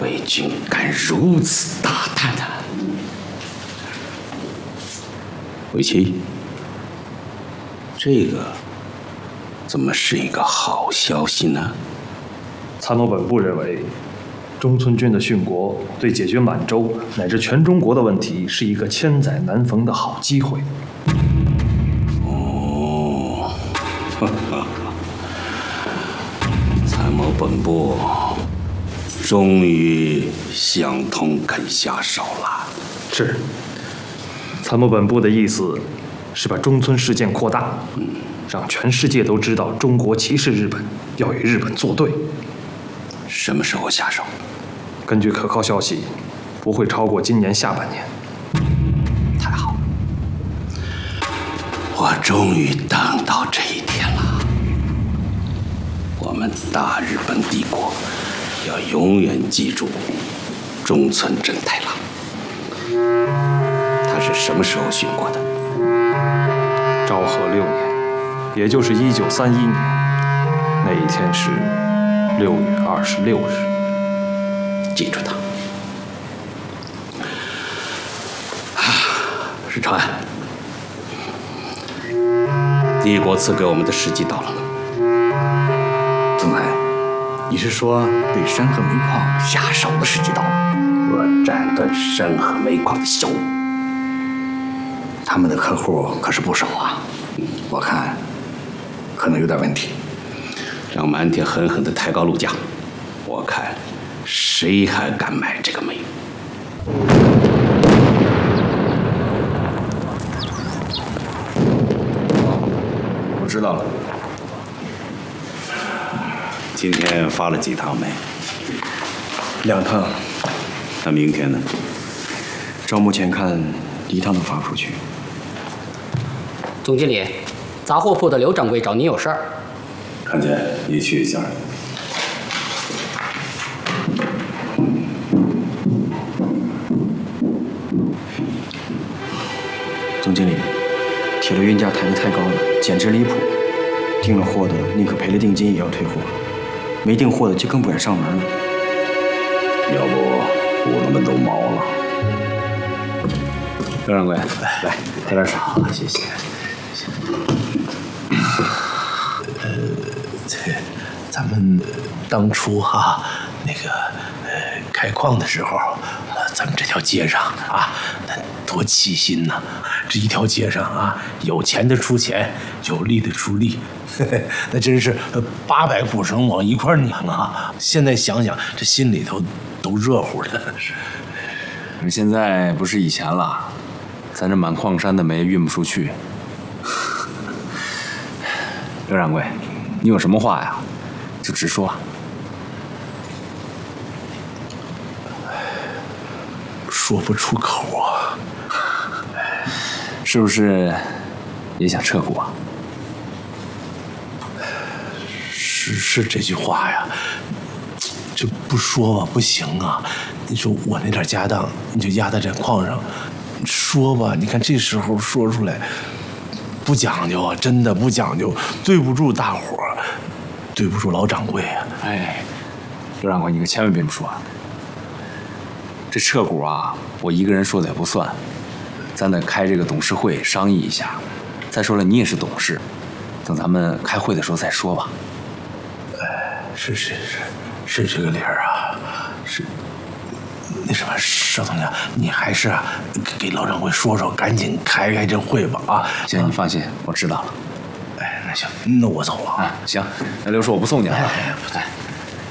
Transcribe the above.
北军敢如此大胆啊！韦奇，这个怎么是一个好消息呢？ 参谋本部认为，中村军的殉国对解决满洲乃至全中国的问题是一个千载难逢的好机会。 哦，参谋本部终于想通肯下手了。 是。参谋本部的意思是把中村事件扩大，让全世界都知道中国歧视日本，要与日本作对。 什么时候下手？ 根据可靠消息，不会超过今年下半年。 太好了，我终于等到这一天了。我们大日本帝国要永远记住中村真太郎。他是什么时候殉国的？ 昭和6年，也就是1931年，那一天是6月26日。 记住他。石川，帝国赐给我们的时机到了。 总裁，你是说对山河煤矿下手的时机到了？ 我斩断山河煤矿的销路。 他们的客户可是不少啊，我看可能有点问题。 让满铁狠狠地抬高路价，我看谁还敢买这个煤？ 我知道了。 今天发了几趟煤 2趟。 那明天呢？ 照目前看，1趟都发不出去。 总经理，杂货铺的刘掌柜找您有事儿。 看见，你去一下。 总经理，铁路运价抬得太高了，简直离谱。订了货的宁可赔了定金也要退货，没订货的就更不敢上门了。 要不我们都毛了。刘掌柜，来喝点水。 谢谢。咱们当初那个开矿的时候，咱们这条街上那多齐心呐！这一条街上有钱的出钱，有力的出力，那真是800股绳往一块拧啊！现在想想，这心里头都热乎的。 可是现在不是以前了，咱这满矿山的煤运不出去。刘掌柜，你有什么话呀？就直说。 说不出口啊。 是不是也想撤股啊？ 是这句话呀，这不说吧不行啊！你说我那点家当，你就压在这矿上，说吧，你看这时候说出来，不讲究啊，真的不讲究，对不住大伙儿，对不住老掌柜啊！ 哎，刘掌柜，你可千万别这么说啊！这撤股啊，我一个人说的也不算，咱得开这个董事会商议一下。再说了，你也是董事，等咱们开会的时候再说吧。 是这个理儿啊，是。那什么，邵总监，你还是给老掌柜说说，赶紧开这会吧啊！ 行，你放心，我知道了。 哎，那行，那我走了啊。 行，那刘叔我不送你了。 哎。